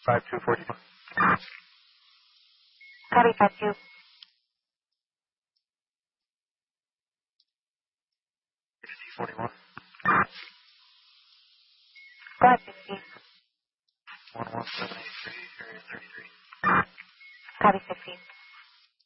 5241. Copy 52. 41. Go ahead, 60. 11783, area 33. Copy 60.